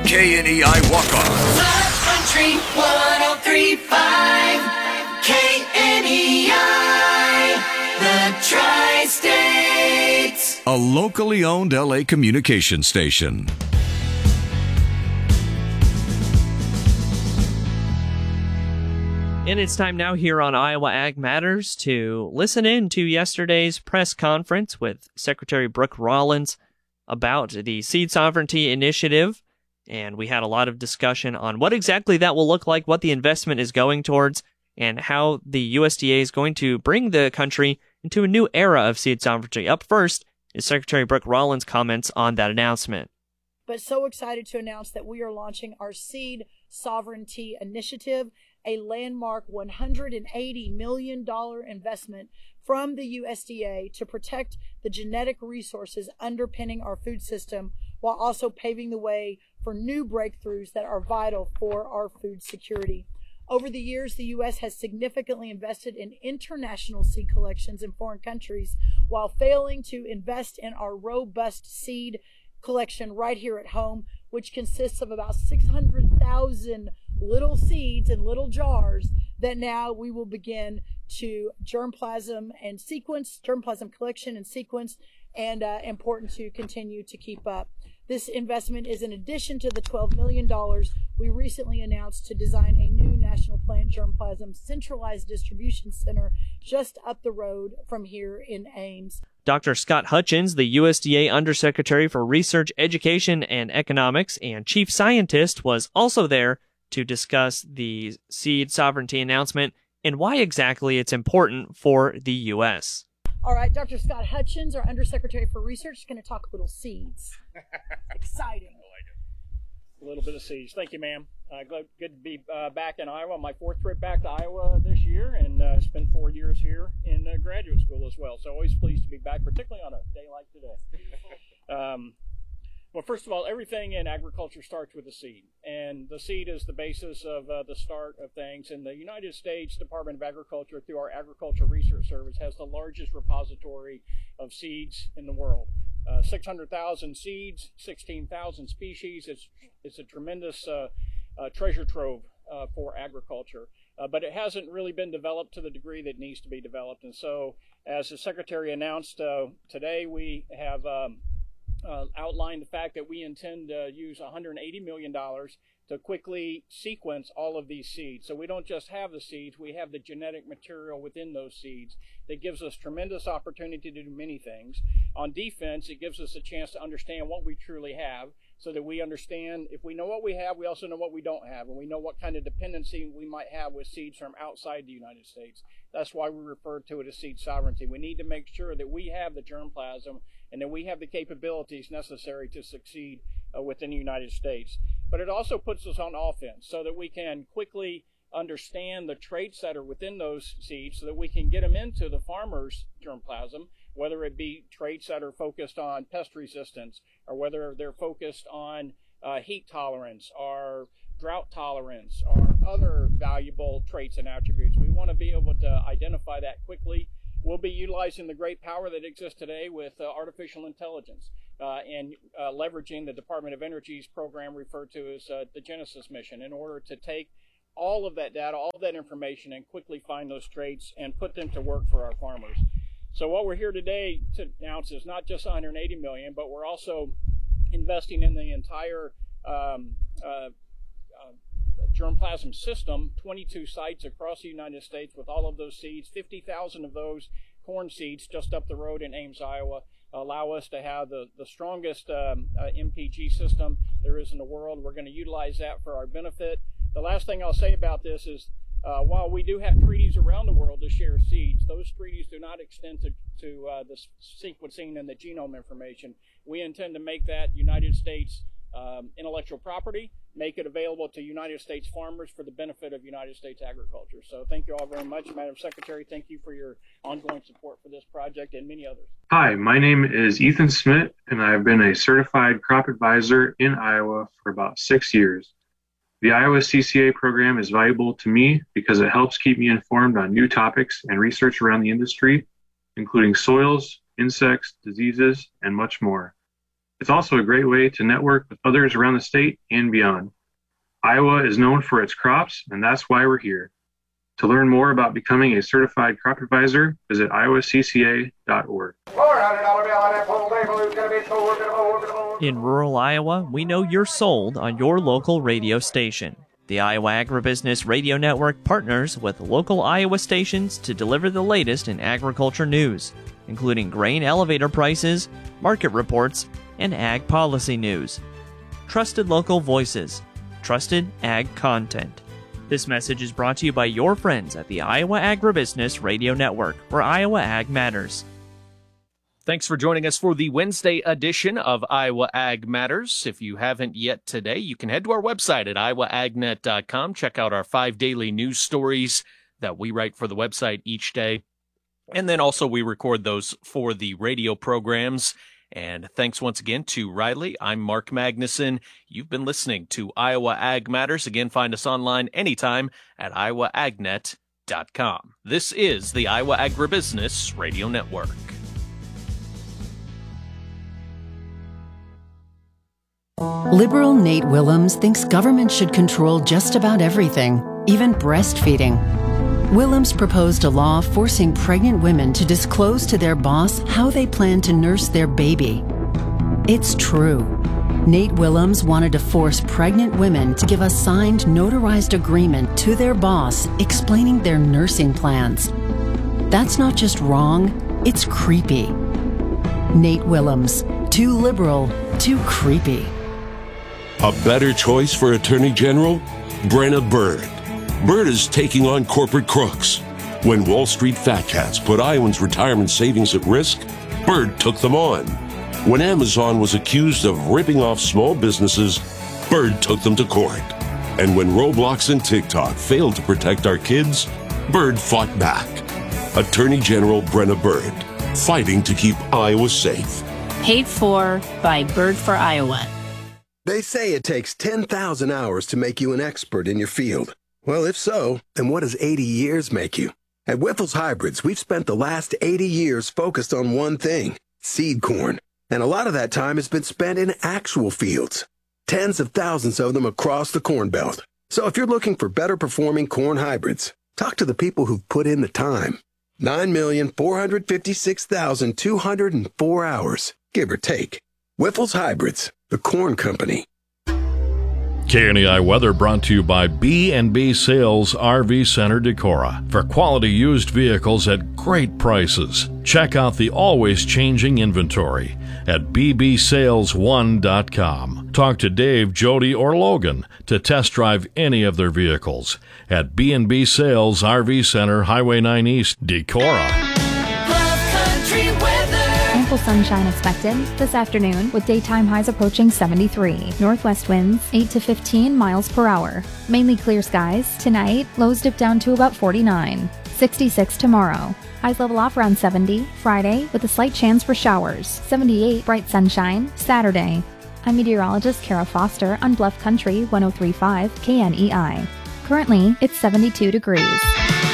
KNEI Walk-On. Love Country 103.5 KNEI, the Tri-States. A locally owned LA communication station. And it's time now here on Iowa Ag Matters to listen in to yesterday's press conference with Secretary Brooke Rollins about the Seed Sovereignty Initiative. And we had a lot of discussion on what exactly that will look like, what the investment is going towards, and how the USDA is going to bring the country into a new era of seed sovereignty. Up first is Secretary Brooke Rollins' comments on that announcement. But so excited to announce that we are launching our Seed Sovereignty Initiative, a landmark $180 million investment from the USDA to protect the genetic resources underpinning our food system, while also paving the way for new breakthroughs that are vital for our food security. Over the years, the U.S. has significantly invested in international seed collections in foreign countries while failing to invest in our robust seed collection right here at home, which consists of about 600,000 little seeds in little jars that now we will begin to germplasm collection and sequence, and important to continue to keep up. This investment is in addition to the $12 million we recently announced to design a new national plant germplasm centralized distribution center just up the road from here in Ames. Dr. Scott Hutchins, the USDA Undersecretary for Research, Education, and Economics, and Chief Scientist, was also there to discuss the seed sovereignty announcement and why exactly it's important for the U.S. All right, Dr. Scott Hutchins, our Undersecretary for Research, is going to talk a little seeds. Exciting. I like it. A little bit of seeds. Thank you, ma'am. Good to be back in Iowa. My fourth trip back to Iowa this year, and spent 4 years here in graduate school as well. So always pleased to be back, particularly on a day like today. Well, first of all, everything in agriculture starts with a seed, and the seed is the basis of the start of things. And the United States Department of Agriculture, through our Agricultural Research Service, has the largest repository of seeds in the world. 600,000 seeds, 16,000 species. It's a tremendous treasure trove for agriculture, but it hasn't really been developed to the degree that needs to be developed. And so, as the Secretary announced today, we have outlined the fact that we intend to use $180 million to quickly sequence all of these seeds. So we don't just have the seeds, we have the genetic material within those seeds that gives us tremendous opportunity to do many things. On defense, it gives us a chance to understand what we truly have, so that we understand, if we know what we have, we also know what we don't have, and we know what kind of dependency we might have with seeds from outside the United States. That's why we refer to it as seed sovereignty. We need to make sure that we have the germplasm and that we have the capabilities necessary to succeed within the United States. But it also puts us on offense so that we can quickly understand the traits that are within those seeds so that we can get them into the farmer's germplasm, whether it be traits that are focused on pest resistance, or whether they're focused on heat tolerance or drought tolerance or other valuable traits and attributes. We want to be able to identify that quickly. We'll be utilizing the great power that exists today with artificial intelligence and leveraging the Department of Energy's program referred to as the Genesis mission in order to take all of that data, all of that information, and quickly find those traits and put them to work for our farmers. So what we're here today to announce is not just $180 million, but we're also investing in the entire germplasm system, 22 sites across the United States with all of those seeds. 50,000 of those corn seeds just up the road in Ames, Iowa, allow us to have the strongest MPG system there is in the world. We're going to utilize that for our benefit. The last thing I'll say about this is while we do have treaties around the world to share seeds, those treaties do not extend to the sequencing and the genome information. We intend to make that United States intellectual property, make it available to United States farmers for the benefit of United States agriculture. So thank you all very much, Madam Secretary. Thank you for your ongoing support for this project and many others. Hi, my name is Ethan Smith, and I've been a certified crop advisor in Iowa for about 6 years. The Iowa CCA program is valuable to me because it helps keep me informed on new topics and research around the industry, including soils, insects, diseases, and much more. It's also a great way to network with others around the state and beyond. Iowa is known for its crops, and that's why we're here. To learn more about becoming a certified crop advisor, visit iowacca.org. In rural Iowa, we know you're sold on your local radio station. The Iowa Agribusiness Radio Network partners with local Iowa stations to deliver the latest in agriculture news, including grain elevator prices, market reports, and ag policy news. Trusted local voices, trusted ag content. This message is brought to you by your friends at the Iowa Agribusiness Radio Network, where Iowa Ag matters. Thanks for joining us for the Wednesday edition of Iowa Ag Matters. If you haven't yet today, you can head to our website at iowaagnet.com. Check out our 5 daily news stories that we write for the website each day. And then also we record those for the radio programs. And thanks once again to Riley. I'm Mark Magnuson. You've been listening to Iowa Ag Matters. Again, find us online anytime at iowaagnet.com. This is the Iowa Agribusiness Radio Network. Liberal Nate Willems thinks government should control just about everything, even breastfeeding. Willems proposed a law forcing pregnant women to disclose to their boss how they plan to nurse their baby. It's true. Nate Willems wanted to force pregnant women to give a signed, notarized agreement to their boss explaining their nursing plans. That's not just wrong, it's creepy. Nate Willems, too liberal, too creepy. A better choice for Attorney General? Brenna Bird. Bird is taking on corporate crooks. When Wall Street fat cats put Iowans' retirement savings at risk, Bird took them on. When Amazon was accused of ripping off small businesses, Bird took them to court. And when Roblox and TikTok failed to protect our kids, Bird fought back. Attorney General Brenna Bird, fighting to keep Iowa safe. Paid for by Bird for Iowa. They say it takes 10,000 hours to make you an expert in your field. Well, if so, then what does 80 years make you? At Wyffels Hybrids, we've spent the last 80 years focused on one thing, seed corn. And a lot of that time has been spent in actual fields. Tens of thousands of them across the Corn Belt. So if you're looking for better performing corn hybrids, talk to the people who've put in the time. 9,456,204 hours, give or take. Wyffels Hybrids, the corn company. KNEI weather brought to you by B&B Sales RV Center Decorah. For quality used vehicles at great prices, check out the always changing inventory at bbsales1.com. Talk to Dave, Jody, or Logan to test drive any of their vehicles at B&B Sales RV Center, Highway 9 East, Decorah. Ample sunshine expected this afternoon with daytime highs approaching 73. Northwest winds 8 to 15 miles per hour. Mainly clear skies. Tonight, lows dip down to about 49. 66 tomorrow. Highs level off around 70. Friday with a slight chance for showers. 78 bright sunshine. Saturday. I'm meteorologist Kara Foster on Bluff Country 103.5 KNEI. Currently, it's 72 degrees.